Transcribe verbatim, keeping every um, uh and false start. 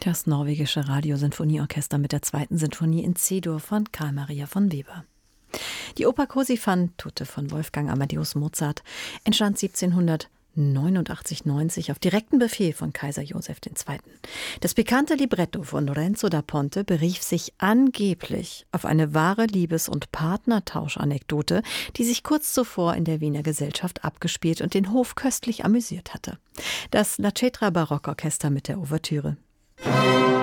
Das norwegische Radiosinfonieorchester mit der zweiten Sinfonie in C-Dur von Carl Maria von Weber. Die Oper Cosi fan tutte von Wolfgang Amadeus Mozart entstand siebzehnhundertneunundachtzig neunzig auf direkten Befehl von Kaiser Joseph der Zweite. Das bekannte Libretto von Lorenzo da Ponte berief sich angeblich auf eine wahre Liebes- und Partnertauschanekdote, die sich kurz zuvor in der Wiener Gesellschaft abgespielt und den Hof köstlich amüsiert hatte. Das La Cetra Barockorchester mit der Ouvertüre.